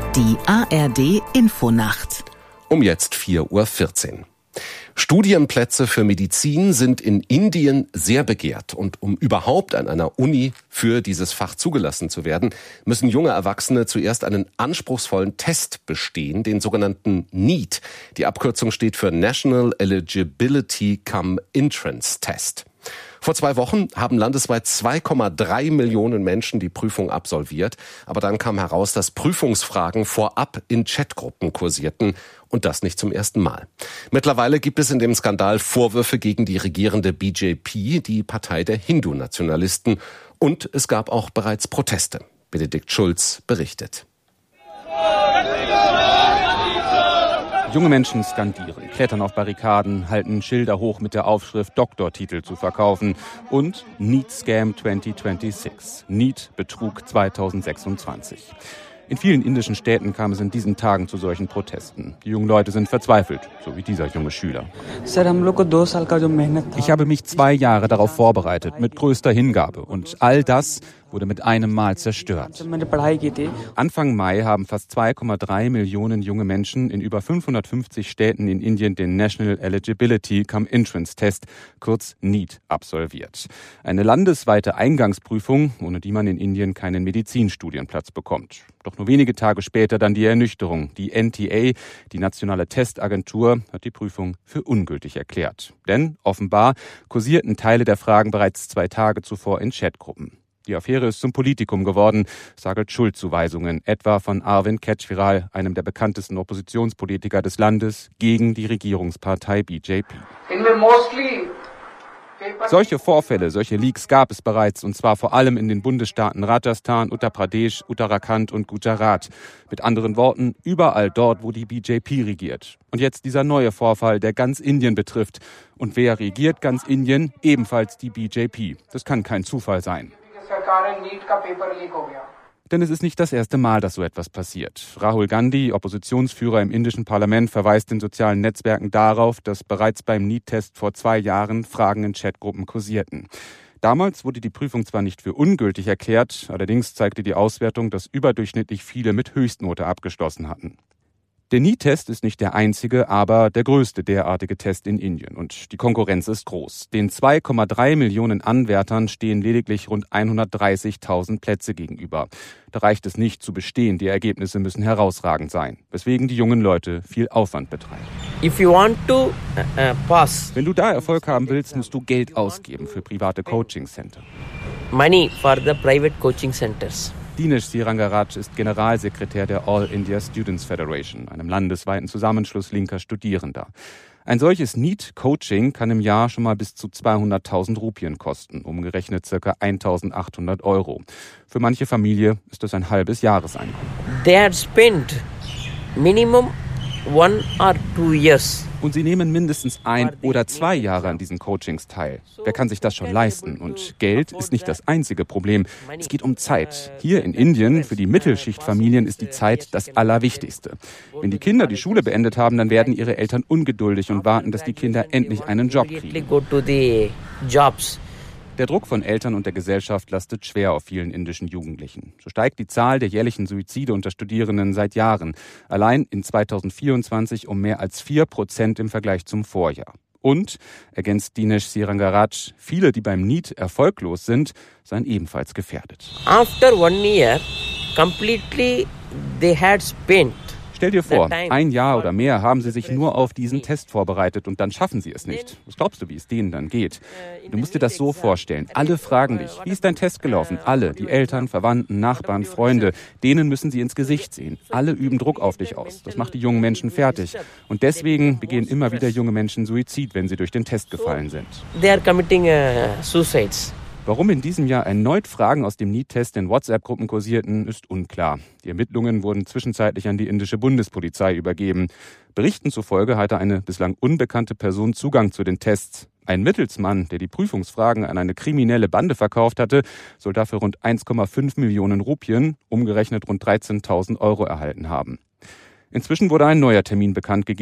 Die ARD Infonacht. Um jetzt 4:14 Uhr. Studienplätze für Medizin sind in Indien sehr begehrt. Und um überhaupt an einer Uni für dieses Fach zugelassen zu werden, müssen junge Erwachsene zuerst einen anspruchsvollen Test bestehen, den sogenannten NEET. Die Abkürzung steht für National Eligibility Cum Entrance Test. Vor 2 Wochen haben landesweit 2,3 Millionen Menschen die Prüfung absolviert. Aber dann kam heraus, dass Prüfungsfragen vorab in Chatgruppen kursierten. Und das nicht zum ersten Mal. Mittlerweile gibt es in dem Skandal Vorwürfe gegen die regierende BJP, die Partei der Hindu-Nationalisten. Und es gab auch bereits Proteste. Benedikt Schulz berichtet. Junge Menschen skandieren, klettern auf Barrikaden, halten Schilder hoch mit der Aufschrift Doktortitel zu verkaufen und NEET Scam 2026, NEET Betrug 2026. In vielen indischen Städten kam es in diesen Tagen zu solchen Protesten. Die jungen Leute sind verzweifelt, so wie dieser junge Schüler. Ich habe mich 2 Jahre darauf vorbereitet, mit größter Hingabe. Und all das wurde mit einem Mal zerstört. Anfang Mai haben fast 2,3 Millionen junge Menschen in über 550 Städten in Indien den National Eligibility Cum Entrance Test, kurz NEET, absolviert. Eine landesweite Eingangsprüfung, ohne die man in Indien keinen Medizinstudienplatz bekommt. Doch nur wenige Tage später dann die Ernüchterung. Die NTA, die nationale Testagentur, hat die Prüfung für ungültig erklärt. Denn offenbar kursierten Teile der Fragen bereits 2 Tage zuvor in Chatgruppen. Die Affäre ist zum Politikum geworden, sagelt Schuldzuweisungen, etwa von Arvind Kejriwal, einem der bekanntesten Oppositionspolitiker des Landes, gegen die Regierungspartei BJP. Solche Vorfälle, solche Leaks gab es bereits, und zwar vor allem in den Bundesstaaten Rajasthan, Uttar Pradesh, Uttarakhand und Gujarat. Mit anderen Worten, überall dort, wo die BJP regiert. Und jetzt dieser neue Vorfall, der ganz Indien betrifft. Und wer regiert ganz Indien? Ebenfalls die BJP. Das kann kein Zufall sein. Denn es ist nicht das erste Mal, dass so etwas passiert. Rahul Gandhi, Oppositionsführer im indischen Parlament, verweist in sozialen Netzwerken darauf, dass bereits beim NEET-Test vor 2 Jahren Fragen in Chatgruppen kursierten. Damals wurde die Prüfung zwar nicht für ungültig erklärt, allerdings zeigte die Auswertung, dass überdurchschnittlich viele mit Höchstnote abgeschlossen hatten. Der NEET-Test ist nicht der einzige, aber der größte derartige Test in Indien. Und die Konkurrenz ist groß. Den 2,3 Millionen Anwärtern stehen lediglich rund 130.000 Plätze gegenüber. Da reicht es nicht zu bestehen, die Ergebnisse müssen herausragend sein. Weswegen die jungen Leute viel Aufwand betreiben. Wenn du da Erfolg haben willst, musst du Geld ausgeben für private Coaching-Center. Money for the private coaching centers. Dinesh Sirangaraj ist Generalsekretär der All India Students Federation, einem landesweiten Zusammenschluss linker Studierender. Ein solches NEET-Coaching kann im Jahr schon mal bis zu 200.000 Rupien kosten, umgerechnet ca. 1.800 Euro. Für manche Familie ist das ein halbes Jahreseinkommen. They had spent minimum 1 or 2 years. Und sie nehmen mindestens 1 oder 2 Jahre an diesen Coachings teil. Wer kann sich das schon leisten? Und Geld ist nicht das einzige Problem. Es geht um Zeit. Hier in Indien, für die Mittelschichtfamilien, ist die Zeit das Allerwichtigste. Wenn die Kinder die Schule beendet haben, dann werden ihre Eltern ungeduldig und warten, dass die Kinder endlich einen Job kriegen. Der Druck von Eltern und der Gesellschaft lastet schwer auf vielen indischen Jugendlichen. So steigt die Zahl der jährlichen Suizide unter Studierenden seit Jahren. Allein in 2024 um mehr als 4% im Vergleich zum Vorjahr. Und, ergänzt Dinesh Sirangaraj, viele, die beim NEET erfolglos sind, seien ebenfalls gefährdet. After 1 year, completely they had spent. Stell dir vor, 1 Jahr oder mehr haben sie sich nur auf diesen Test vorbereitet und dann schaffen sie es nicht. Was glaubst du, wie es denen dann geht? Du musst dir das so vorstellen. Alle fragen dich, wie ist dein Test gelaufen? Alle, die Eltern, Verwandten, Nachbarn, Freunde, denen müssen sie ins Gesicht sehen. Alle üben Druck auf dich aus. Das macht die jungen Menschen fertig. Und deswegen begehen immer wieder junge Menschen Suizid, wenn sie durch den Test gefallen sind. They are committing suicides. Warum in diesem Jahr erneut Fragen aus dem NEET-Test in WhatsApp-Gruppen kursierten, ist unklar. Die Ermittlungen wurden zwischenzeitlich an die indische Bundespolizei übergeben. Berichten zufolge hatte eine bislang unbekannte Person Zugang zu den Tests. Ein Mittelsmann, der die Prüfungsfragen an eine kriminelle Bande verkauft hatte, soll dafür rund 1,5 Millionen Rupien, umgerechnet rund 13.000 Euro, erhalten haben. Inzwischen wurde ein neuer Termin bekannt gegeben.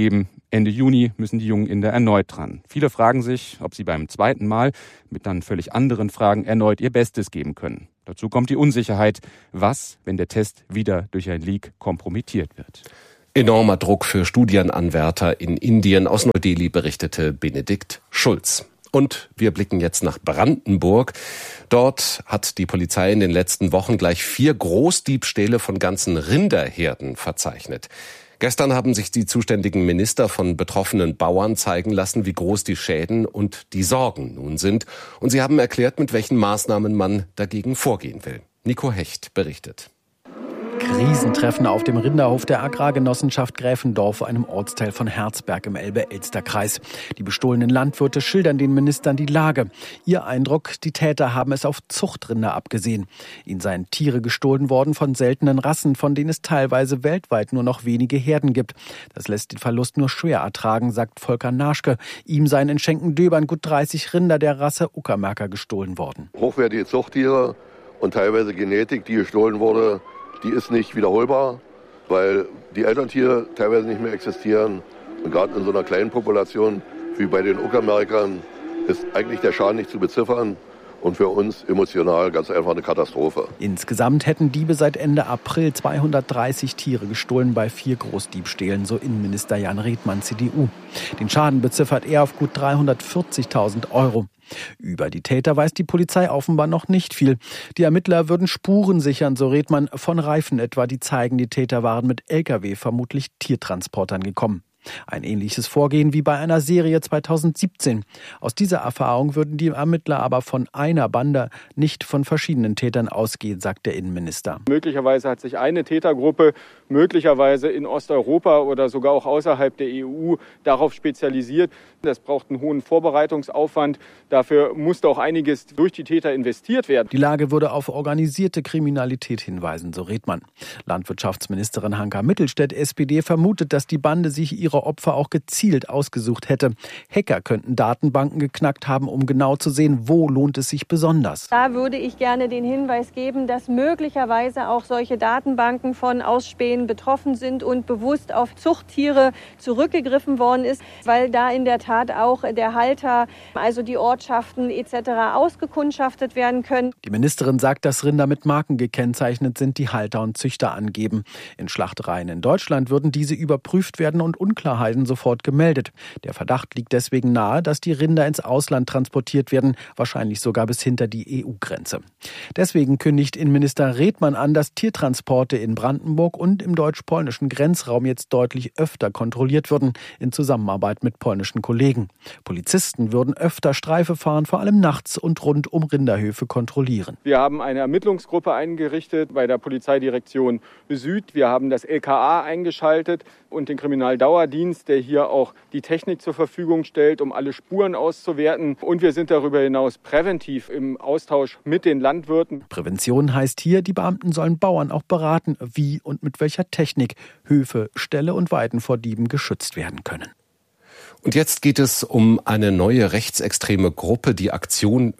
Ende Juni müssen die jungen Inder erneut dran. Viele fragen sich, ob sie beim zweiten Mal mit dann völlig anderen Fragen erneut ihr Bestes geben können. Dazu kommt die Unsicherheit. Was, wenn der Test wieder durch ein Leak kompromittiert wird? Enormer Druck für Studienanwärter in Indien. Aus Neu-Delhi berichtete Benedikt Schulz. Und wir blicken jetzt nach Brandenburg. Dort hat die Polizei in den letzten Wochen gleich 4 Großdiebstähle von ganzen Rinderherden verzeichnet. Gestern haben sich die zuständigen Minister von betroffenen Bauern zeigen lassen, wie groß die Schäden und die Sorgen nun sind. Und sie haben erklärt, mit welchen Maßnahmen man dagegen vorgehen will. Nico Hecht berichtet. Krisentreffen auf dem Rinderhof der Agrargenossenschaft Gräfendorf, einem Ortsteil von Herzberg im Elbe-Elster-Kreis. Die bestohlenen Landwirte schildern den Ministern die Lage. Ihr Eindruck, die Täter haben es auf Zuchtrinder abgesehen. Ihnen seien Tiere gestohlen worden von seltenen Rassen, von denen es teilweise weltweit nur noch wenige Herden gibt. Das lässt den Verlust nur schwer ertragen, sagt Volker Naschke. Ihm seien in Schenkendöbern gut 30 Rinder der Rasse Uckermärker gestohlen worden. Hochwertige Zuchttiere und teilweise Genetik, die gestohlen wurde, die ist nicht wiederholbar, weil die Elterntiere teilweise nicht mehr existieren. Und gerade in so einer kleinen Population wie bei den Uckermärkern ist eigentlich der Schaden nicht zu beziffern. Und für uns emotional ganz einfach eine Katastrophe. Insgesamt hätten Diebe seit Ende April 230 Tiere gestohlen bei 4 Großdiebstählen, so Innenminister Jan Redmann, CDU. Den Schaden beziffert er auf gut 340.000 €. Über die Täter weiß die Polizei offenbar noch nicht viel. Die Ermittler würden Spuren sichern, so Redmann, von Reifen etwa, die zeigen, die Täter waren mit Lkw, vermutlich Tiertransportern, gekommen. Ein ähnliches Vorgehen wie bei einer Serie 2017. Aus dieser Erfahrung würden die Ermittler aber von einer Bande, nicht von verschiedenen Tätern ausgehen, sagt der Innenminister. Möglicherweise hat sich eine Tätergruppe möglicherweise in Osteuropa oder sogar auch außerhalb der EU darauf spezialisiert. Das braucht einen hohen Vorbereitungsaufwand. Dafür musste auch einiges durch die Täter investiert werden. Die Lage würde auf organisierte Kriminalität hinweisen, so Redmann. Landwirtschaftsministerin Hanka Mittelstädt, SPD, vermutet, dass die Bande sich ihre Opfer auch gezielt ausgesucht hätte. Hacker könnten Datenbanken geknackt haben, um genau zu sehen, wo lohnt es sich besonders. Da würde ich gerne den Hinweis geben, dass möglicherweise auch solche Datenbanken von Ausspähen betroffen sind und bewusst auf Zuchttiere zurückgegriffen worden ist, weil da in der Tat auch der Halter, also die Ortschaften etc. ausgekundschaftet werden können. Die Ministerin sagt, dass Rinder mit Marken gekennzeichnet sind, die Halter und Züchter angeben. In Schlachtereien in Deutschland würden diese überprüft werden und Unklarheiten sofort gemeldet. Der Verdacht liegt deswegen nahe, dass die Rinder ins Ausland transportiert werden, wahrscheinlich sogar bis hinter die EU-Grenze. Deswegen kündigt Innenminister Redmann an, dass Tiertransporte in Brandenburg und im deutsch-polnischen Grenzraum jetzt deutlich öfter kontrolliert würden, in Zusammenarbeit mit polnischen Kollegen. Polizisten würden öfter Streife fahren, vor allem nachts und rund um Rinderhöfe kontrollieren. Wir haben eine Ermittlungsgruppe eingerichtet bei der Polizeidirektion Süd. Wir haben das LKA eingeschaltet und den Kriminaldauerdienst, der hier auch die Technik zur Verfügung stellt, um alle Spuren auszuwerten. Und wir sind darüber hinaus präventiv im Austausch mit den Landwirten. Prävention heißt hier, die Beamten sollen Bauern auch beraten, wie und mit welcher Technik Höfe, Ställe und Weiden vor Dieben geschützt werden können. Und jetzt geht es um eine neue rechtsextreme Gruppe, die Aktion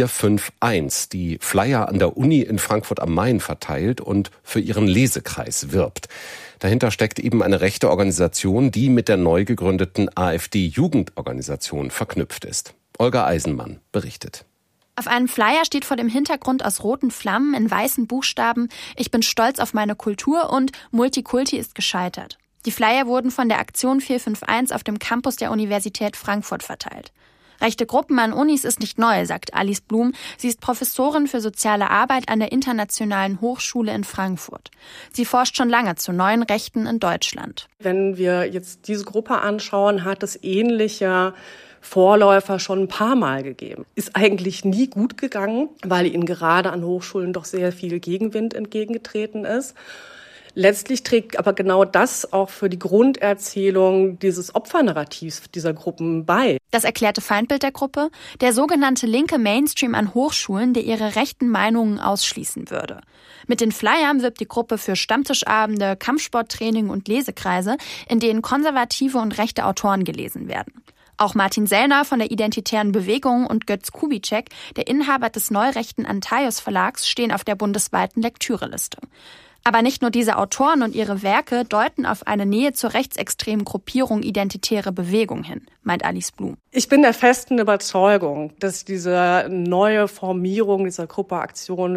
451, die Flyer an der Uni in Frankfurt am Main verteilt und für ihren Lesekreis wirbt. Dahinter steckt eben eine rechte Organisation, die mit der neu gegründeten AfD-Jugendorganisation verknüpft ist. Olga Eisenmann berichtet. Auf einem Flyer steht vor dem Hintergrund aus roten Flammen in weißen Buchstaben: Ich bin stolz auf meine Kultur und Multikulti ist gescheitert. Die Flyer wurden von der Aktion 451 auf dem Campus der Universität Frankfurt verteilt. Rechte Gruppen an Unis ist nicht neu, sagt Alice Blum. Sie ist Professorin für soziale Arbeit an der Internationalen Hochschule in Frankfurt. Sie forscht schon lange zu neuen Rechten in Deutschland. Wenn wir jetzt diese Gruppe anschauen, hat es ähnliche Vorläufer schon ein paar Mal gegeben. Ist eigentlich nie gut gegangen, weil ihnen gerade an Hochschulen doch sehr viel Gegenwind entgegengetreten ist. Letztlich trägt aber genau das auch für die Grunderzählung dieses Opfernarrativs dieser Gruppen bei. Das erklärte Feindbild der Gruppe: der sogenannte linke Mainstream an Hochschulen, der ihre rechten Meinungen ausschließen würde. Mit den Flyern wirbt die Gruppe für Stammtischabende, Kampfsporttraining und Lesekreise, in denen konservative und rechte Autoren gelesen werden. Auch Martin Sellner von der Identitären Bewegung und Götz Kubitschek, der Inhaber des neurechten Antaios Verlags, stehen auf der bundesweiten Lektüreliste. Aber nicht nur diese Autoren und ihre Werke deuten auf eine Nähe zur rechtsextremen Gruppierung Identitäre Bewegung hin, meint Alice Blum. Ich bin der festen Überzeugung, dass diese neue Formierung dieser Gruppe Aktion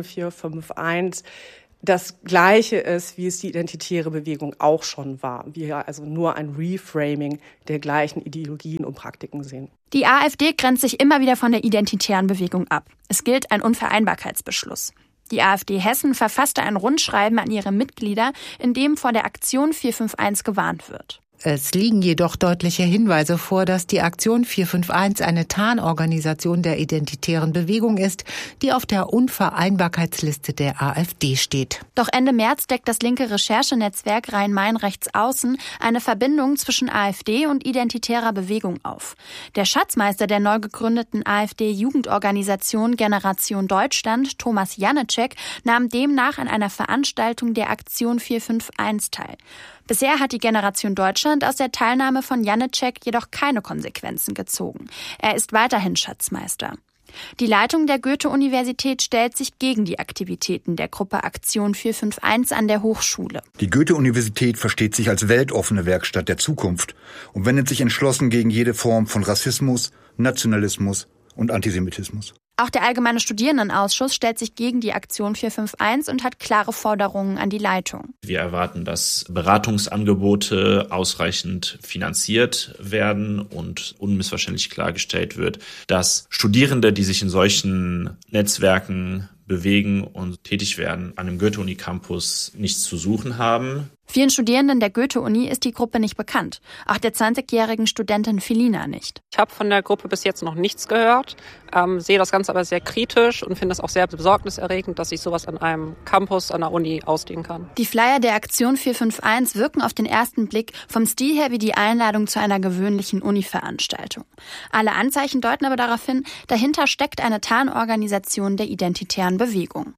451 das Gleiche ist, wie es die Identitäre Bewegung auch schon war. Wir also nur ein Reframing der gleichen Ideologien und Praktiken sehen. Die AfD grenzt sich immer wieder von der identitären Bewegung ab. Es gilt ein Unvereinbarkeitsbeschluss. Die AfD Hessen verfasste ein Rundschreiben an ihre Mitglieder, in dem vor der Aktion 451 gewarnt wird. Es liegen jedoch deutliche Hinweise vor, dass die Aktion 451 eine Tarnorganisation der identitären Bewegung ist, die auf der Unvereinbarkeitsliste der AfD steht. Doch Ende März deckt das linke Recherchenetzwerk Rhein-Main-Rechtsaußen eine Verbindung zwischen AfD und identitärer Bewegung auf. Der Schatzmeister der neu gegründeten AfD-Jugendorganisation Generation Deutschland, Thomas Janicek, nahm demnach an einer Veranstaltung der Aktion 451 teil. Bisher hat die Generation Deutschland aus der Teilnahme von Janicek jedoch keine Konsequenzen gezogen. Er ist weiterhin Schatzmeister. Die Leitung der Goethe-Universität stellt sich gegen die Aktivitäten der Gruppe Aktion 451 an der Hochschule. Die Goethe-Universität versteht sich als weltoffene Werkstatt der Zukunft und wendet sich entschlossen gegen jede Form von Rassismus, Nationalismus und Antisemitismus. Auch der Allgemeine Studierendenausschuss stellt sich gegen die Aktion 451 und hat klare Forderungen an die Leitung. Wir erwarten, dass Beratungsangebote ausreichend finanziert werden und unmissverständlich klargestellt wird, dass Studierende, die sich in solchen Netzwerken bewegen und tätig werden, an dem Goethe-Uni-Campus nichts zu suchen haben. Vielen Studierenden der Goethe-Uni ist die Gruppe nicht bekannt. Auch der 20-jährigen Studentin Felina nicht. Ich habe von der Gruppe bis jetzt noch nichts gehört, sehe das Ganze aber sehr kritisch und finde es auch sehr besorgniserregend, dass sich sowas an einem Campus an der Uni ausdehnen kann. Die Flyer der Aktion 451 wirken auf den ersten Blick vom Stil her wie die Einladung zu einer gewöhnlichen Uni-Veranstaltung. Alle Anzeichen deuten aber darauf hin, dahinter steckt eine Tarnorganisation der identitären Bewegung.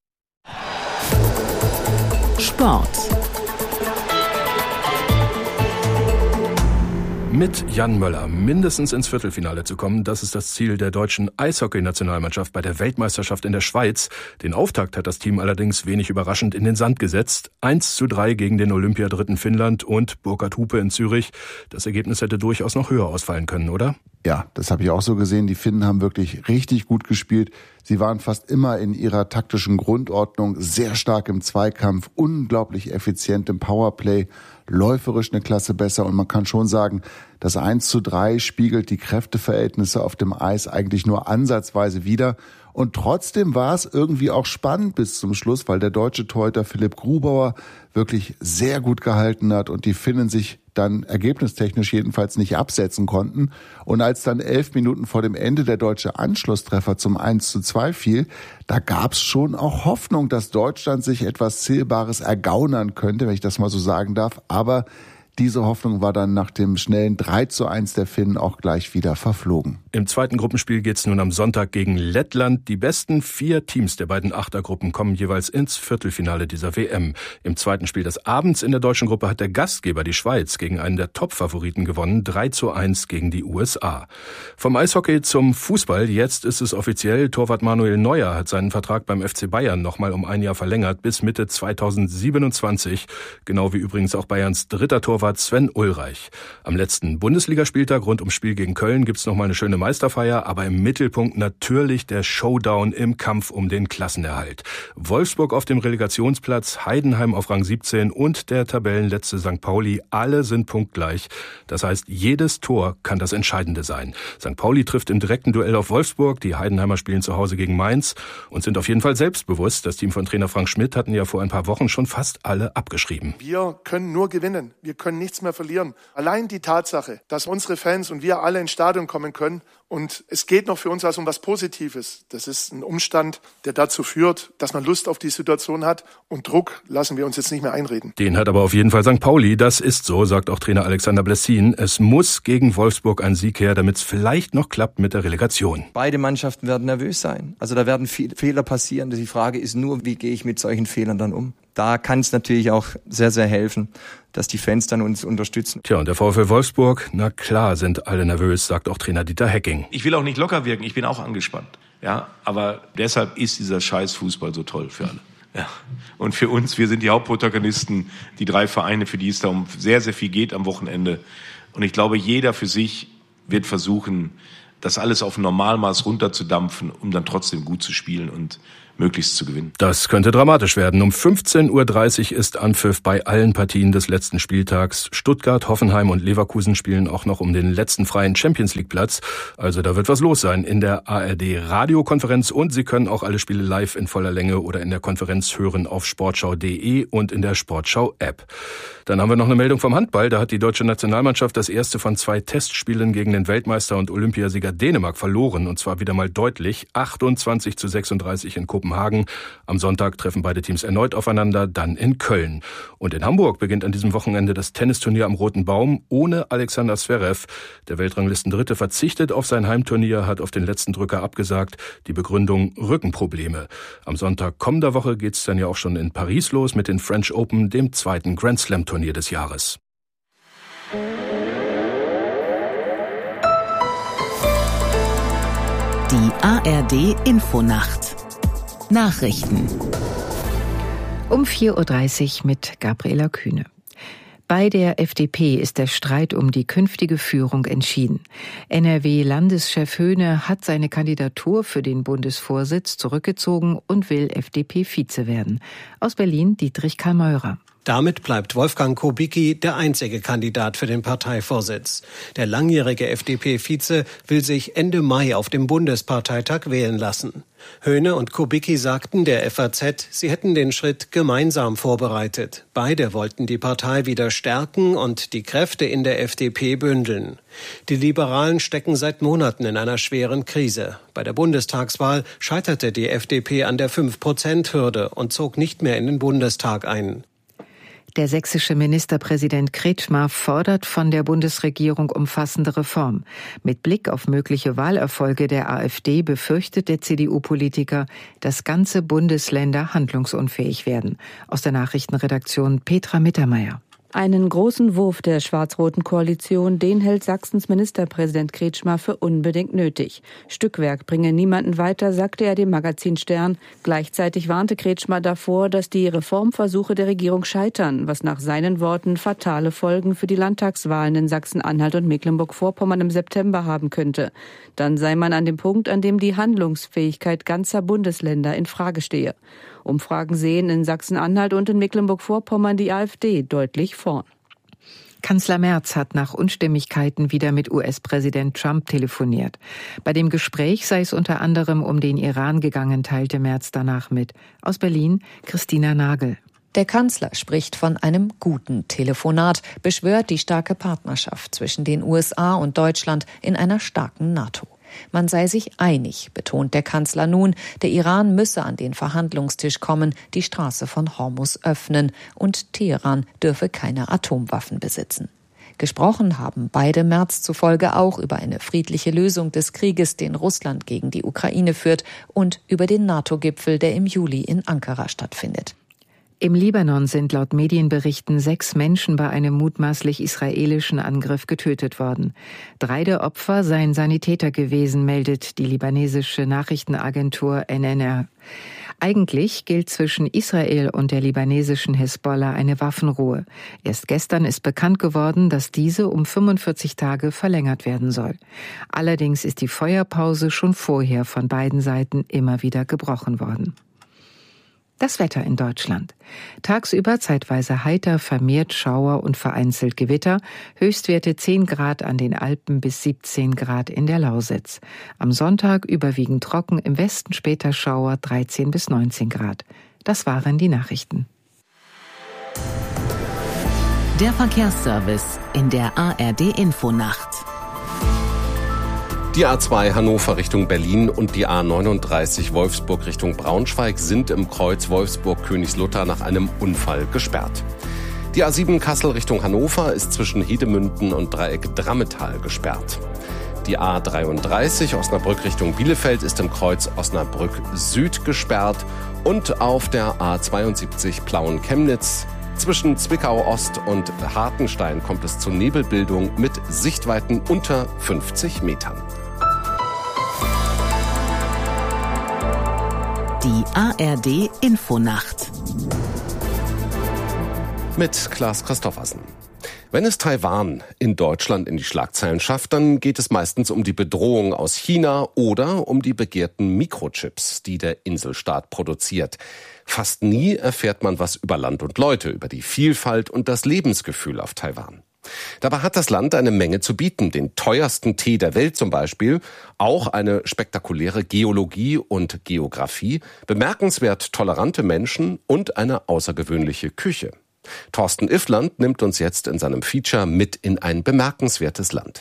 Sport. Mit Jan Möller mindestens ins Viertelfinale zu kommen, das ist das Ziel der deutschen Eishockey-Nationalmannschaft bei der Weltmeisterschaft in der Schweiz. Den Auftakt hat das Team allerdings wenig überraschend in den Sand gesetzt. 1:3 gegen den Olympiadritten Finnland und Burkhard Hupe in Zürich. Das Ergebnis hätte durchaus noch höher ausfallen können, oder? Ja, das habe ich auch so gesehen. Die Finnen haben wirklich richtig gut gespielt. Sie waren fast immer in ihrer taktischen Grundordnung, sehr stark im Zweikampf, unglaublich effizient im Powerplay, läuferisch eine Klasse besser. Und man kann schon sagen, das 1:3 spiegelt die Kräfteverhältnisse auf dem Eis eigentlich nur ansatzweise wider. Und trotzdem war es irgendwie auch spannend bis zum Schluss, weil der deutsche Torhüter Philipp Grubauer wirklich sehr gut gehalten hat und die Finnen sich dann ergebnistechnisch jedenfalls nicht absetzen konnten. Und als dann 11 Minuten vor dem Ende der deutsche Anschlusstreffer zum 1:2 fiel, da gab es schon auch Hoffnung, dass Deutschland sich etwas Zählbares ergaunern könnte, wenn ich das mal so sagen darf. Aber diese Hoffnung war dann nach dem schnellen 3:1 der Finnen auch gleich wieder verflogen. Im zweiten Gruppenspiel geht's nun am Sonntag gegen Lettland. Die besten 4 Teams der beiden Achtergruppen kommen jeweils ins Viertelfinale dieser WM. Im zweiten Spiel des Abends in der deutschen Gruppe hat der Gastgeber, die Schweiz, gegen einen der Top-Favoriten gewonnen, 3:1 gegen die USA. Vom Eishockey zum Fußball, jetzt ist es offiziell, Torwart Manuel Neuer hat seinen Vertrag beim FC Bayern nochmal um ein Jahr verlängert, bis Mitte 2027, genau wie übrigens auch Bayerns dritter Torwart Sven Ulreich. Am letzten Bundesligaspieltag rund ums Spiel gegen Köln gibt's noch mal eine schöne Meisterfeier, aber im Mittelpunkt natürlich der Showdown im Kampf um den Klassenerhalt. Wolfsburg auf dem Relegationsplatz, Heidenheim auf Rang 17 und der Tabellenletzte St. Pauli, alle sind punktgleich. Das heißt, jedes Tor kann das Entscheidende sein. St. Pauli trifft im direkten Duell auf Wolfsburg, die Heidenheimer spielen zu Hause gegen Mainz und sind auf jeden Fall selbstbewusst. Das Team von Trainer Frank Schmidt hatten ja vor ein paar Wochen schon fast alle abgeschrieben. Wir können nur gewinnen. Wir können nichts mehr verlieren. Allein die Tatsache, dass unsere Fans und wir alle ins Stadion kommen können und es geht noch für uns also um was Positives. Das ist ein Umstand, der dazu führt, dass man Lust auf die Situation hat und Druck lassen wir uns jetzt nicht mehr einreden. Den hat aber auf jeden Fall St. Pauli. Das ist so, sagt auch Trainer Alexander Blessin. Es muss gegen Wolfsburg ein Sieg her, damit es vielleicht noch klappt mit der Relegation. Beide Mannschaften werden nervös sein. Also da werden viele Fehler passieren. Die Frage ist nur, wie gehe ich mit solchen Fehlern dann um? Da kann es natürlich auch sehr, sehr helfen, dass die Fans dann uns unterstützen. Tja, und der VfL Wolfsburg, na klar sind alle nervös, sagt auch Trainer Dieter Hecking. Ich will auch nicht locker wirken, ich bin auch angespannt. Ja, aber deshalb ist dieser Scheiß Fußball so toll für alle. Ja. Und für uns, wir sind die Hauptprotagonisten, die 3 Vereine, für die es da um sehr, sehr viel geht am Wochenende. Und ich glaube, jeder für sich wird versuchen, das alles auf ein Normalmaß runterzudampfen, um dann trotzdem gut zu spielen und möglichst zu gewinnen. Das könnte dramatisch werden. Um 15.30 Uhr ist Anpfiff bei allen Partien des letzten Spieltags. Stuttgart, Hoffenheim und Leverkusen spielen auch noch um den letzten freien Champions-League-Platz. Also da wird was los sein in der ARD-Radiokonferenz und Sie können auch alle Spiele live in voller Länge oder in der Konferenz hören auf sportschau.de und in der Sportschau-App. Dann haben wir noch eine Meldung vom Handball. Da hat die deutsche Nationalmannschaft das erste von 2 Testspielen gegen den Weltmeister und Olympiasieger Dänemark verloren. Und zwar wieder mal deutlich, 28-36 in Kopenhagen. Am Sonntag treffen beide Teams erneut aufeinander, dann in Köln. Und in Hamburg beginnt an diesem Wochenende das Tennisturnier am Roten Baum ohne Alexander Zverev. Der Weltranglisten-Dritte verzichtet auf sein Heimturnier, hat auf den letzten Drücker abgesagt. Die Begründung: Rückenprobleme. Am Sonntag kommender Woche geht's dann ja auch schon in Paris los mit den French Open, dem zweiten Grand Slam-Turnier des Jahres. Die ARD-Infonacht. Nachrichten. Um 4.30 Uhr mit Gabriela Kühne. Bei der FDP ist der Streit um die künftige Führung entschieden. NRW-Landeschef Höhne hat seine Kandidatur für den Bundesvorsitz zurückgezogen und will FDP-Vize werden. Aus Berlin Dietrich Karl-Meurer. Damit bleibt Wolfgang Kubicki der einzige Kandidat für den Parteivorsitz. Der langjährige FDP-Vize will sich Ende Mai auf dem Bundesparteitag wählen lassen. Höhne und Kubicki sagten der FAZ, sie hätten den Schritt gemeinsam vorbereitet. Beide wollten die Partei wieder stärken und die Kräfte in der FDP bündeln. Die Liberalen stecken seit Monaten in einer schweren Krise. Bei der Bundestagswahl scheiterte die FDP an der 5%-Hürde und zog nicht mehr in den Bundestag ein. Der sächsische Ministerpräsident Kretschmer fordert von der Bundesregierung umfassende Reform. Mit Blick auf mögliche Wahlerfolge der AfD befürchtet der CDU-Politiker, dass ganze Bundesländer handlungsunfähig werden. Aus der Nachrichtenredaktion Petra Mittermeier. Einen großen Wurf der schwarz-roten Koalition, den hält Sachsens Ministerpräsident Kretschmer für unbedingt nötig. Stückwerk bringe niemanden weiter, sagte er dem Magazin Stern. Gleichzeitig warnte Kretschmer davor, dass die Reformversuche der Regierung scheitern, was nach seinen Worten fatale Folgen für die Landtagswahlen in Sachsen-Anhalt und Mecklenburg-Vorpommern im September haben könnte. Dann sei man an dem Punkt, an dem die Handlungsfähigkeit ganzer Bundesländer in Frage stehe. Umfragen sehen in Sachsen-Anhalt und in Mecklenburg-Vorpommern die AfD deutlich vorn. Kanzler Merz hat nach Unstimmigkeiten wieder mit US-Präsident Trump telefoniert. Bei dem Gespräch sei es unter anderem um den Iran gegangen, teilte Merz danach mit. Aus Berlin Christina Nagel. Der Kanzler spricht von einem guten Telefonat, beschwört die starke Partnerschaft zwischen den USA und Deutschland in einer starken NATO. Man sei sich einig, betont der Kanzler nun, der Iran müsse an den Verhandlungstisch kommen, die Straße von Hormuz öffnen und Teheran dürfe keine Atomwaffen besitzen. Gesprochen haben beide Merz zufolge auch über eine friedliche Lösung des Krieges, den Russland gegen die Ukraine führt, und über den NATO-Gipfel, der im Juli in Ankara stattfindet. Im Libanon sind laut Medienberichten 6 Menschen bei einem mutmaßlich israelischen Angriff getötet worden. 3 der Opfer seien Sanitäter gewesen, meldet die libanesische Nachrichtenagentur NNR. Eigentlich gilt zwischen Israel und der libanesischen Hisbollah eine Waffenruhe. Erst gestern ist bekannt geworden, dass diese um 45 Tage verlängert werden soll. Allerdings ist die Feuerpause schon vorher von beiden Seiten immer wieder gebrochen worden. Das Wetter in Deutschland. Tagsüber zeitweise heiter, vermehrt Schauer und vereinzelt Gewitter. Höchstwerte 10 Grad an den Alpen bis 17 Grad in der Lausitz. Am Sonntag überwiegend trocken, im Westen später Schauer 13 bis 19 Grad. Das waren die Nachrichten. Der Verkehrsservice in der ARD-Infonacht. Die A2 Hannover Richtung Berlin und die A39 Wolfsburg Richtung Braunschweig sind im Kreuz Wolfsburg-Königslutter nach einem Unfall gesperrt. Die A7 Kassel Richtung Hannover ist zwischen Hedemünden und Dreieck Drammetal gesperrt. Die A33 Osnabrück Richtung Bielefeld ist im Kreuz Osnabrück Süd gesperrt und auf der A72 Plauen-Chemnitz zwischen Zwickau Ost und Hartenstein kommt es zu Nebelbildung mit Sichtweiten unter 50 Metern. Die ARD Infonacht. Mit Klaas Christoffersen. Wenn es Taiwan in Deutschland in die Schlagzeilen schafft, dann geht es meistens um die Bedrohung aus China oder um die begehrten Mikrochips, die der Inselstaat produziert. Fast nie erfährt man was über Land und Leute, über die Vielfalt und das Lebensgefühl auf Taiwan. Dabei hat das Land eine Menge zu bieten, den teuersten Tee der Welt zum Beispiel, auch eine spektakuläre Geologie und Geografie, bemerkenswert tolerante Menschen und eine außergewöhnliche Küche. Thorsten Iffland nimmt uns jetzt in seinem Feature mit in ein bemerkenswertes Land.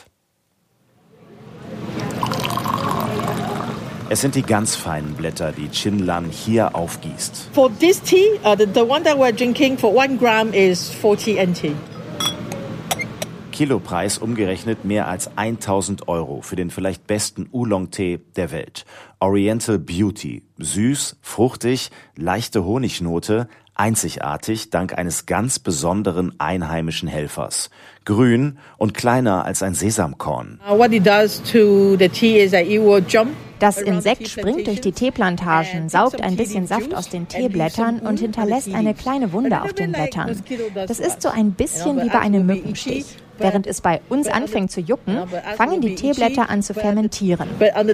Es sind die ganz feinen Blätter, die Chin Lan hier aufgießt. For this tea, the one that we're drinking for 1 gram is 40 NT. Kilopreis umgerechnet mehr als 1.000 € für den vielleicht besten Oolong-Tee der Welt. Oriental Beauty. Süß, fruchtig, leichte Honignote, einzigartig dank eines ganz besonderen einheimischen Helfers. Grün und kleiner als ein Sesamkorn. What it does to the tea is that it will jump. Das Insekt springt durch die Teeplantagen, saugt ein bisschen Saft aus den Teeblättern und hinterlässt eine kleine Wunde auf den Blättern. Das ist so ein bisschen wie bei einem Mückenstich. Während es bei uns anfängt zu jucken, fangen die Teeblätter an zu fermentieren.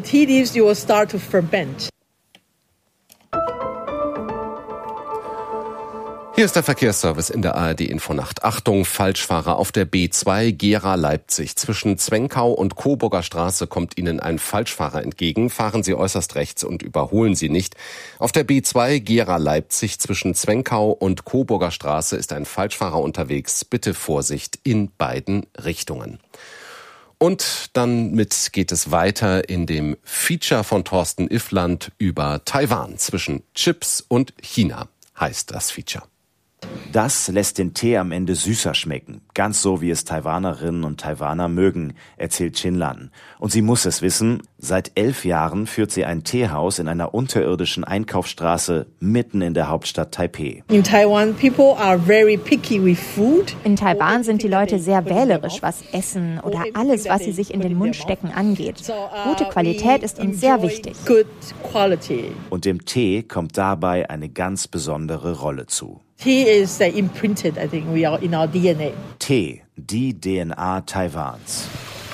Hier ist der Verkehrsservice in der ARD Infonacht. Achtung, Falschfahrer auf der B2 Gera-Leipzig. Zwischen Zwenkau und Coburger Straße kommt Ihnen ein Falschfahrer entgegen. Fahren Sie äußerst rechts und überholen Sie nicht. Auf der B2 Gera-Leipzig zwischen Zwenkau und Coburger Straße ist ein Falschfahrer unterwegs. Bitte Vorsicht in beiden Richtungen. Und dann geht es weiter in dem Feature von Thorsten Iffland über Taiwan. Zwischen Chips und China heißt das Feature. Das lässt den Tee am Ende süßer schmecken. Ganz so, wie es Taiwanerinnen und Taiwaner mögen, erzählt Chin Lan. Und sie muss es wissen, seit 11 Jahren führt sie ein Teehaus in einer unterirdischen Einkaufsstraße mitten in der Hauptstadt Taipeh. In Taiwan, people are very picky with food. In Taiwan sind die Leute sehr wählerisch, was Essen oder alles, was sie sich in den Mund stecken, angeht. Gute Qualität ist uns sehr wichtig. Und dem Tee kommt dabei eine ganz besondere Rolle zu. Tea is imprinted, I think, we are in our DNA. Tee, die DNA Taiwans.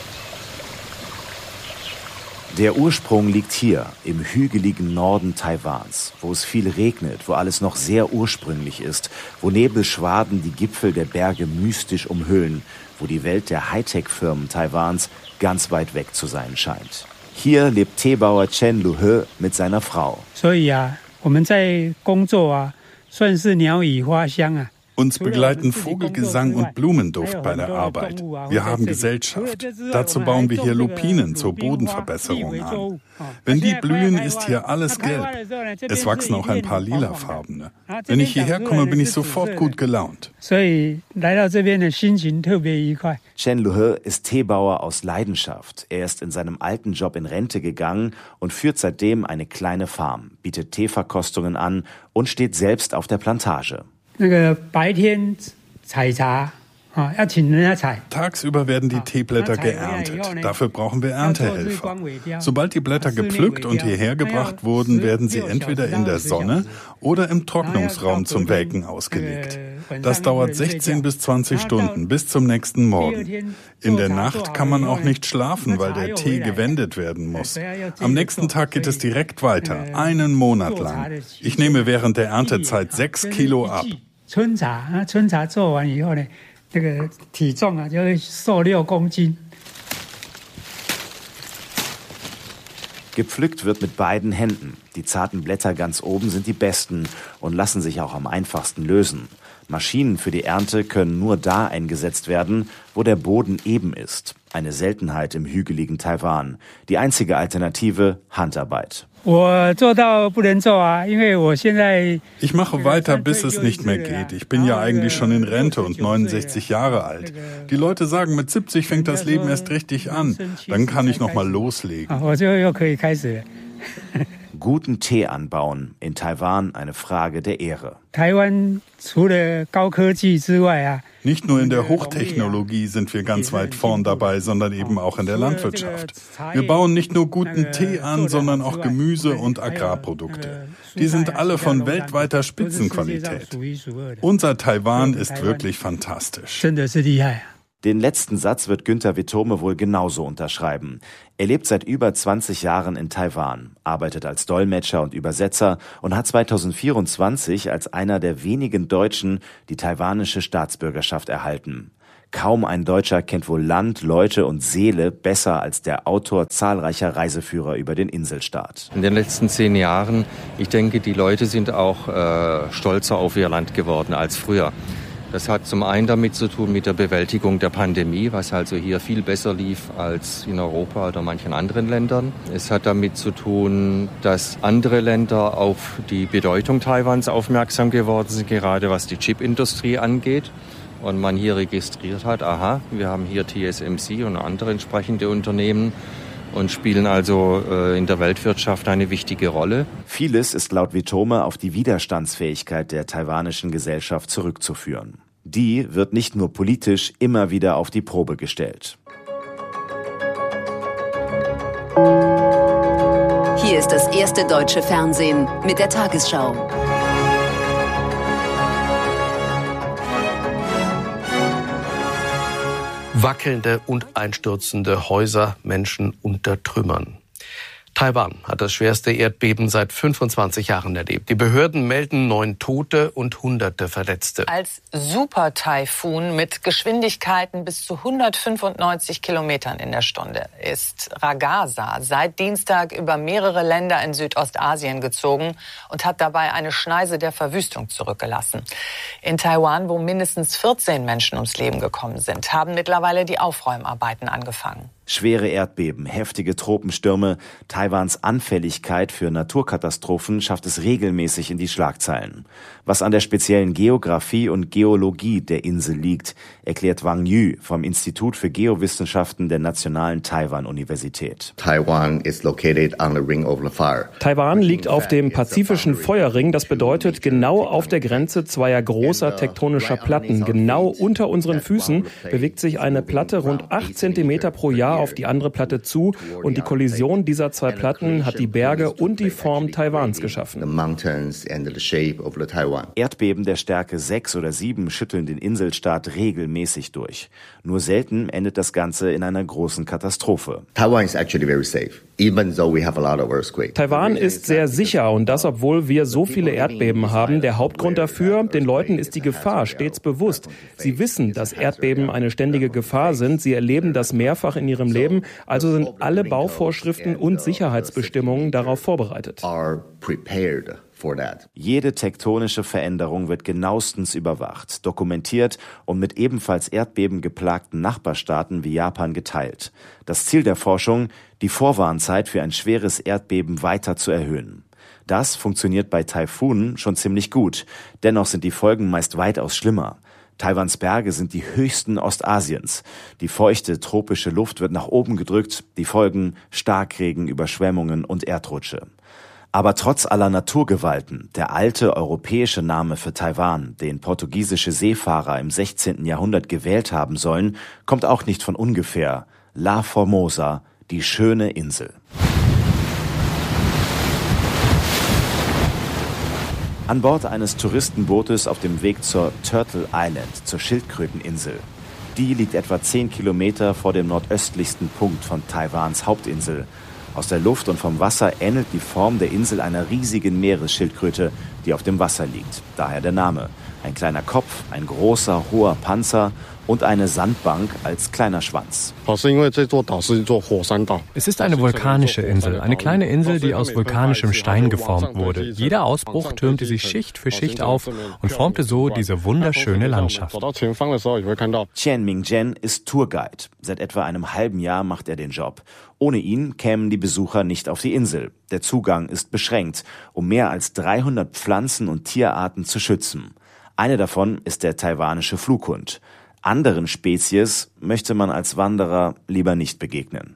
Der Ursprung liegt hier, im hügeligen Norden Taiwans, wo es viel regnet, wo alles noch sehr ursprünglich ist, wo Nebelschwaden die Gipfel der Berge mystisch umhüllen, wo die Welt der Hightech-Firmen Taiwans ganz weit weg zu sein scheint. Hier lebt Teebauer Chen Lu-he mit seiner Frau. Uns begleiten Vogelgesang und Blumenduft bei der Arbeit. Wir haben Gesellschaft. Dazu bauen wir hier Lupinen zur Bodenverbesserung an. Wenn die blühen, ist hier alles gelb. Es wachsen auch ein paar lilafarbene. Wenn ich hierher komme, bin ich sofort gut gelaunt. Chen Lu-he ist Teebauer aus Leidenschaft. Er ist in seinem alten Job in Rente gegangen und führt seitdem eine kleine Farm, bietet Teeverkostungen an und steht selbst auf der Plantage. Tagsüber werden die Teeblätter geerntet. Dafür brauchen wir Erntehelfer. Sobald die Blätter gepflückt und hierher gebracht wurden, werden sie entweder in der Sonne oder im Trocknungsraum zum Welken ausgelegt. Das dauert 16 bis 20 Stunden bis zum nächsten Morgen. In der Nacht kann man auch nicht schlafen, weil der Tee gewendet werden muss. Am nächsten Tag geht es direkt weiter, 1 Monat lang. Ich nehme während der Erntezeit 6 Kilo ab. Gepflückt wird mit beiden Händen. Die zarten Blätter ganz oben sind die besten und lassen sich auch am einfachsten lösen. Maschinen für die Ernte können nur da eingesetzt werden, wo der Boden eben ist. Eine Seltenheit im hügeligen Taiwan. Die einzige Alternative, Handarbeit. Ich mache weiter, bis es nicht mehr geht. Ich bin ja eigentlich schon in Rente und 69 Jahre alt. Die Leute sagen, mit 70 fängt das Leben erst richtig an. Dann kann ich noch mal loslegen. Guten Tee anbauen, in Taiwan eine Frage der Ehre. Nicht nur in der Hochtechnologie sind wir ganz weit vorn dabei, sondern eben auch in der Landwirtschaft. Wir bauen nicht nur guten Tee an, sondern auch Gemüse und Agrarprodukte. Die sind alle von weltweiter Spitzenqualität. Unser Taiwan ist wirklich fantastisch. Den letzten Satz wird Günther Wittome wohl genauso unterschreiben. Er lebt seit über 20 Jahren in Taiwan, arbeitet als Dolmetscher und Übersetzer und hat 2024 als einer der wenigen Deutschen die taiwanische Staatsbürgerschaft erhalten. Kaum ein Deutscher kennt wohl Land, Leute und Seele besser als der Autor zahlreicher Reiseführer über den Inselstaat. In den letzten 10 Jahren, ich denke, die Leute sind auch stolzer auf ihr Land geworden als früher. Das hat zum einen damit zu tun mit der Bewältigung der Pandemie, was also hier viel besser lief als in Europa oder manchen anderen Ländern. Es hat damit zu tun, dass andere Länder auf die Bedeutung Taiwans aufmerksam geworden sind, gerade was die Chipindustrie angeht. Und man hier registriert hat, aha, wir haben hier TSMC und andere entsprechende Unternehmen und spielen also in der Weltwirtschaft eine wichtige Rolle. Vieles ist laut Wittome auf die Widerstandsfähigkeit der taiwanischen Gesellschaft zurückzuführen. Die wird nicht nur politisch immer wieder auf die Probe gestellt. Hier ist das erste deutsche Fernsehen mit der Tagesschau. Wackelnde und einstürzende Häuser, Menschen unter Trümmern. Taiwan hat das schwerste Erdbeben seit 25 Jahren erlebt. Die Behörden melden 9 Tote und Hunderte Verletzte. Als Super-Taifun mit Geschwindigkeiten bis zu 195 Kilometern in der Stunde ist Ragasa seit Dienstag über mehrere Länder in Südostasien gezogen und hat dabei eine Schneise der Verwüstung zurückgelassen. In Taiwan, wo mindestens 14 Menschen ums Leben gekommen sind, haben mittlerweile die Aufräumarbeiten angefangen. Schwere Erdbeben, heftige Tropenstürme, Taiwans Anfälligkeit für Naturkatastrophen schafft es regelmäßig in die Schlagzeilen. Was an der speziellen Geografie und Geologie der Insel liegt, erklärt Wang Yu vom Institut für Geowissenschaften der Nationalen Taiwan-Universität. Taiwan is located on the Ring of the Fire. Taiwan liegt auf dem pazifischen Feuerring. Das bedeutet, genau auf der Grenze zweier großer tektonischer Platten, genau unter unseren Füßen, bewegt sich eine Platte rund 8 Zentimeter pro Jahr auf die andere Platte zu und die Kollision dieser zwei Platten hat die Berge und die Form Taiwans geschaffen. Erdbeben der Stärke 6 oder 7 schütteln den Inselstaat regelmäßig durch. Nur selten endet das Ganze in einer großen Katastrophe. Taiwan is actually very safe. Taiwan ist sehr sicher und das, obwohl wir so viele Erdbeben haben. Der Hauptgrund dafür, den Leuten ist die Gefahr stets bewusst. Sie wissen, dass Erdbeben eine ständige Gefahr sind. Sie erleben das mehrfach in ihrem Leben. Also sind alle Bauvorschriften und Sicherheitsbestimmungen darauf vorbereitet. Jede tektonische Veränderung wird genauestens überwacht, dokumentiert und mit ebenfalls Erdbeben geplagten Nachbarstaaten wie Japan geteilt. Das Ziel der Forschung, die Vorwarnzeit für ein schweres Erdbeben weiter zu erhöhen. Das funktioniert bei Taifunen schon ziemlich gut. Dennoch sind die Folgen meist weitaus schlimmer. Taiwans Berge sind die höchsten Ostasiens. Die feuchte, tropische Luft wird nach oben gedrückt. Die Folgen Starkregen, Überschwemmungen und Erdrutsche. Aber trotz aller Naturgewalten, der alte europäische Name für Taiwan, den portugiesische Seefahrer im 16. Jahrhundert gewählt haben sollen, kommt auch nicht von ungefähr. La Formosa, die schöne Insel. An Bord eines Touristenbootes auf dem Weg zur Turtle Island, zur Schildkröteninsel. Die liegt etwa 10 Kilometer vor dem nordöstlichsten Punkt von Taiwans Hauptinsel. Aus der Luft und vom Wasser ähnelt die Form der Insel einer riesigen Meeresschildkröte, die auf dem Wasser liegt. Daher der Name. Ein kleiner Kopf, ein großer, hoher Panzer und eine Sandbank als kleiner Schwanz. Es ist eine vulkanische Insel, eine kleine Insel, die aus vulkanischem Stein geformt wurde. Jeder Ausbruch türmte sich Schicht für Schicht auf und formte so diese wunderschöne Landschaft. Chen Mingzhen ist Tourguide. Seit etwa einem halben Jahr macht er den Job. Ohne ihn kämen die Besucher nicht auf die Insel. Der Zugang ist beschränkt, um mehr als 300 Pflanzen- und Tierarten zu schützen. Eine davon ist der taiwanische Flughund. Anderen Spezies möchte man als Wanderer lieber nicht begegnen.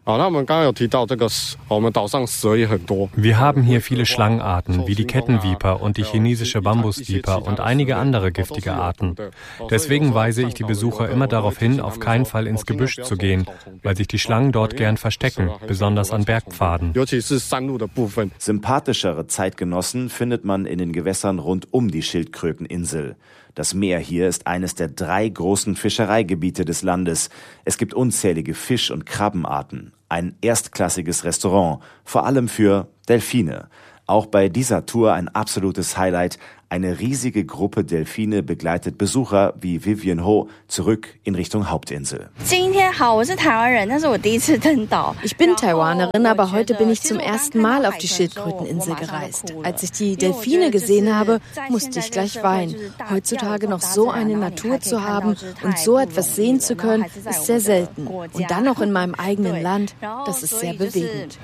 Wir haben hier viele Schlangenarten, wie die Kettenviper und die chinesische Bambusviper und einige andere giftige Arten. Deswegen weise ich die Besucher immer darauf hin, auf keinen Fall ins Gebüsch zu gehen, weil sich die Schlangen dort gern verstecken, besonders an Bergpfaden. Sympathischere Zeitgenossen findet man in den Gewässern rund um die Schildkröteninsel. Das Meer hier ist eines der 3 großen Fischereigebiete des Landes. Es gibt unzählige Fisch- und Krabbenarten. Ein erstklassiges Restaurant, vor allem für Delfine. Auch bei dieser Tour ein absolutes Highlight. Eine riesige Gruppe Delfine begleitet Besucher wie Vivian Ho zurück in Richtung Hauptinsel. Ich bin Taiwanerin, aber heute bin ich zum ersten Mal auf die Schildkröteninsel gereist. Als ich die Delfine gesehen habe, musste ich gleich weinen. Heutzutage noch so eine Natur zu haben und so etwas sehen zu können, ist sehr selten. Und dann noch in meinem eigenen Land, das ist sehr bewegend.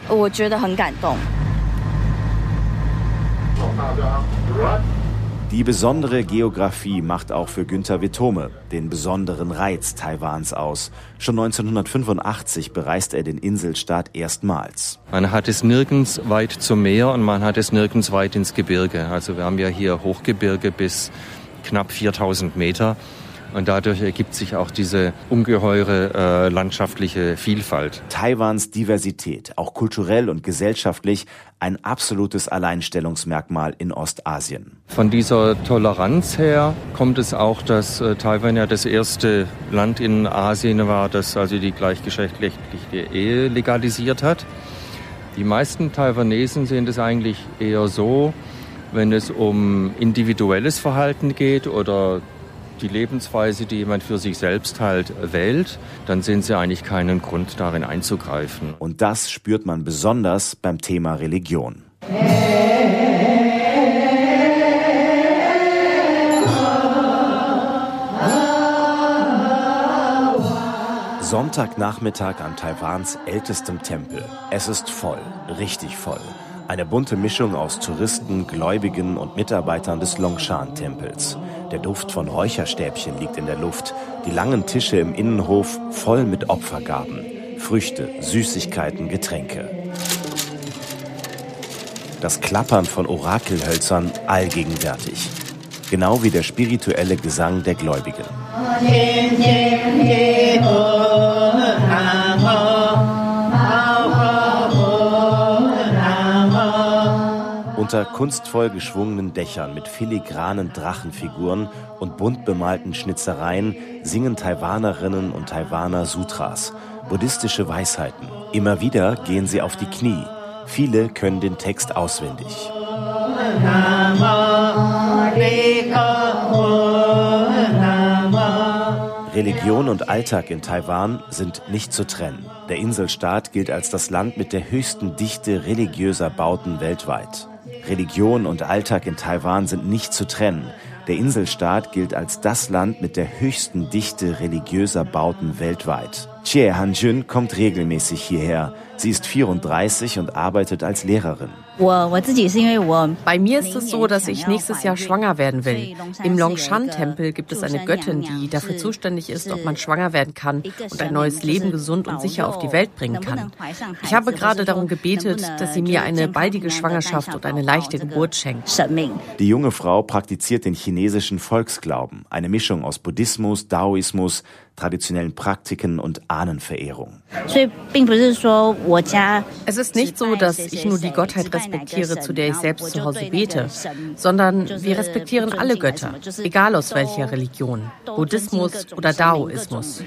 Die besondere Geografie macht auch für Günther Wittome den besonderen Reiz Taiwans aus. Schon 1985 bereist er den Inselstaat erstmals. Man hat es nirgends weit zum Meer und man hat es nirgends weit ins Gebirge. Also wir haben ja hier Hochgebirge bis knapp 4000 Meter. Und dadurch ergibt sich auch diese ungeheure landschaftliche Vielfalt. Taiwans Diversität, auch kulturell und gesellschaftlich, ein absolutes Alleinstellungsmerkmal in Ostasien. Von dieser Toleranz her kommt es auch, dass Taiwan ja das erste Land in Asien war, das also die gleichgeschlechtliche Ehe legalisiert hat. Die meisten Taiwanesen sehen das eigentlich eher so, wenn es um individuelles Verhalten geht oder die Lebensweise, die jemand für sich selbst halt wählt, dann sehen sie eigentlich keinen Grund, darin einzugreifen. Und das spürt man besonders beim Thema Religion. Sonntagnachmittag an Taiwans ältestem Tempel. Es ist voll, richtig voll. Eine bunte Mischung aus Touristen, Gläubigen und Mitarbeitern des Longshan-Tempels. Der Duft von Räucherstäbchen liegt in der Luft. Die langen Tische im Innenhof voll mit Opfergaben. Früchte, Süßigkeiten, Getränke. Das Klappern von Orakelhölzern allgegenwärtig. Genau wie der spirituelle Gesang der Gläubigen. Unter kunstvoll geschwungenen Dächern mit filigranen Drachenfiguren und bunt bemalten Schnitzereien singen Taiwanerinnen und Taiwaner Sutras, buddhistische Weisheiten. Immer wieder gehen sie auf die Knie. Viele können den Text auswendig. Religion und Alltag in Taiwan sind nicht zu trennen. Der Inselstaat gilt als das Land mit der höchsten Dichte religiöser Bauten weltweit. Religion und Alltag in Taiwan sind nicht zu trennen. Der Inselstaat gilt als das Land mit der höchsten Dichte religiöser Bauten weltweit. Chie Hanjun kommt regelmäßig hierher. Sie ist 34 und arbeitet als Lehrerin. Bei mir ist es so, dass ich nächstes Jahr schwanger werden will. Im Longshan-Tempel gibt es eine Göttin, die dafür zuständig ist, ob man schwanger werden kann und ein neues Leben gesund und sicher auf die Welt bringen kann. Ich habe gerade darum gebetet, dass sie mir eine baldige Schwangerschaft und eine leichte Geburt schenkt. Die junge Frau praktiziert den chinesischen Volksglauben, eine Mischung aus Buddhismus, Daoismus, traditionellen Praktiken und Ahnenverehrung. Es ist nicht so, dass ich nur die Gottheit respektiere, zu der ich selbst zu Hause bete, sondern wir respektieren alle Götter, egal aus welcher Religion, Buddhismus oder Daoismus.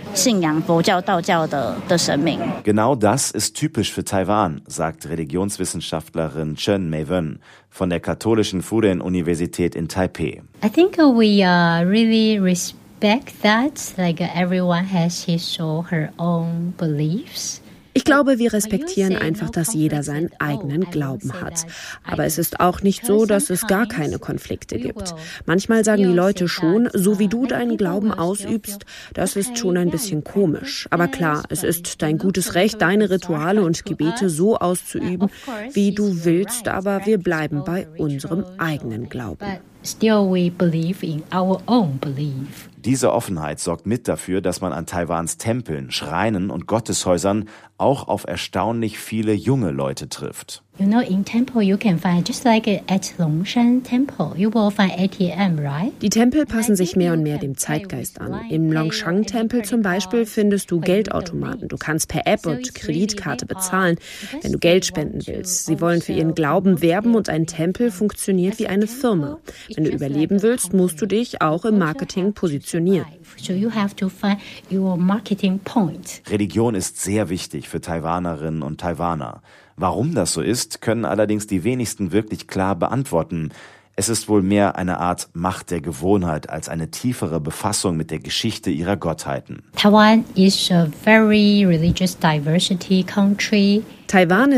Genau das ist typisch für Taiwan, sagt Religionswissenschaftlerin Chen Mei-Wen von der katholischen Fudan-Universität in Taipei. I think we really respect that, like everyone has his or her own beliefs. Ich glaube, wir respektieren einfach, dass jeder seinen eigenen Glauben hat. Aber es ist auch nicht so, dass es gar keine Konflikte gibt. Manchmal sagen die Leute schon, so wie du deinen Glauben ausübst, das ist schon ein bisschen komisch. Aber klar, es ist dein gutes Recht, deine Rituale und Gebete so auszuüben, wie du willst, aber wir bleiben bei unserem eigenen Glauben. still we believe in our own belief. Diese Offenheit sorgt mit dafür, dass man an Taiwans Tempeln, Schreinen und Gotteshäusern auch auf erstaunlich viele junge Leute trifft. You know, in temple you can find, just like at Longshan Temple, you will find ATM, right? Die Tempel passen sich mehr und mehr dem Zeitgeist an. Im Longshan-Tempel zum Beispiel findest du Geldautomaten. Du kannst per App und Kreditkarte bezahlen, wenn du Geld spenden willst. Sie wollen für ihren Glauben werben und ein Tempel funktioniert wie eine Firma. Wenn du überleben willst, musst du dich auch im Marketing positionieren. So you have to find your marketing point. Religion ist sehr wichtig für Taiwanerinnen und Taiwaner. Warum das so ist, können allerdings die wenigsten wirklich klar beantworten. Es ist wohl mehr eine Art Macht der Gewohnheit als eine tiefere Befassung mit der Geschichte ihrer Gottheiten. Taiwan is a very religious diversity country. Taiwan